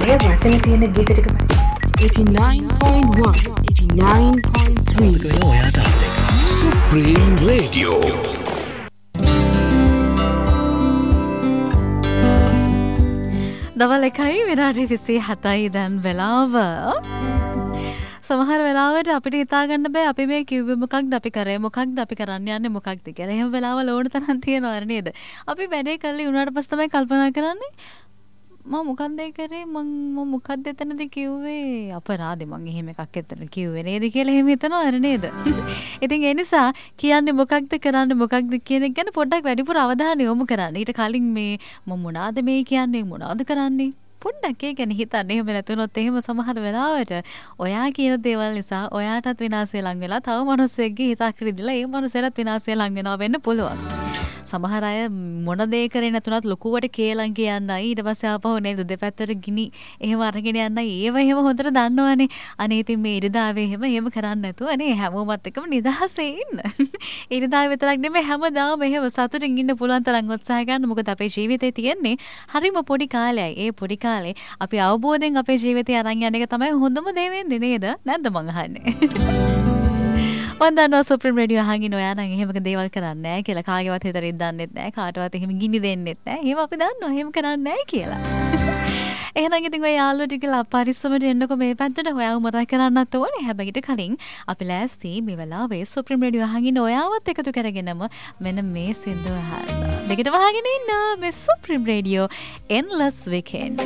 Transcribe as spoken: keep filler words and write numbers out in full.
ඔය වචන තියෙන ගීත ටික බලන්න. eighty-nine point one, eighty-nine point three. ඔයාට Supreme Radio. දවල් එකයි විනාඩි විසි හතයි දැන් වෙලාව. සමහර වෙලාවට අපිට හිතාගන්න බෑ අපි මේ කිව්වේ මොකක්ද අපි කරේ මොකක්ද අපි කරන්න යන්නේ මොකක්ද කියලා. එහෙම වෙලාවල ඕන තරම් තියෙනවා නේද? අපි වැඩේ කළේ උනාට පස්සේ තමයි කල්පනා කරන්නේ මම මොකක්ද ඒ කරේ මම මොකක්ද එතනදී කිව්වේ අපරාධේ මං එහෙම එකක් එතන කිව්වේ නේද කියලා එහෙම හිතනවා නේද? ඉතින් ඒ නිසා කියන්නේ මොකක්ද කරන්නේ මොකක්ද කියන එක ගැන පොඩ්ඩක් වැඩිපුර අවධානය යොමු කරන්න. ඊට කලින් මේ මම මොනවාද මේ කියන්නේ මොනවාද කරන්නේ පොඩ්ඩක් ඒ ගැන හිතන්න. එහෙම නැතුනොත් එහෙම සමහර වෙලාවට ඔයා කියන දේවල් නිසා ඔයාටත් විනාශය ලඟ වෙලා තව මිනිස්සෙක්ගේ හිතක් රිදිලා ඒ මිනිස්සෙරත් විනාශය ලඟ වෙනවා වෙන්න පුළුවන්. සමහර අය මොන දේ කරේ නැතුණත් ලොකුවට කේලම් කියන්නයි ඊට පස්සේ ආපහු නේද දෙපැත්තට ගිනි එහෙම අරගෙන යන්නයි ඒව එහෙම හොඳට දන්නවනේ. අනේ ඉතින් මේ ඉරිදාවේ එහෙම එහෙම කරන්නේ නැතුව නේ හැමෝමත් එක්කම නිදහසේ ඉන්න. ඉරිදාවේ විතරක් නෙමෙයි හැමදාම එහෙම සතුටින් ඉන්න පුළුවන් තරම් උත්සාහ ගන්න. මොකද අපේ ජීවිතේ තියෙන්නේ හරිම පොඩි කාලයයි. ඒ පොඩි කාලේ අපි අවබෝධයෙන් අපේ ජීවිතය අරන් යන එක තමයි හොඳම දේ වෙන්නේ නේද? නැද්ද මං අහන්නේ? වන්දනා සුප්‍රීම රේඩියෝ අහගෙන ඔයා නම් එහෙම දේවල් කරන්නේ නැහැ කියලා කාගේවත් හිතට ඉදන්නෙත් නැහැ කාටවත් එහෙම ගිනි දෙන්නෙත් නැහැ. එහෙම අපි දන්නවා එහෙම කරන්නේ නැහැ කියලා. එහෙනම් ඉතින් ඔය යාළුවෝ ටිකලා පරිස්සමට එන්නකො මේ පැත්තට ඔයාව මතක් කරන්නත් ඕනේ. හැබැයි ඊට කලින් අපි ලෑස්ති මේ වෙලාවේ සුප්‍රීම රේඩියෝ අහගෙන ඔයාවත් එකතු කරගෙනම මෙන්න මේ සින්දුව අහන්න. දෙකට වහගෙන ඉන්න මේ සුප්‍රීම රේඩියෝ endless weekend.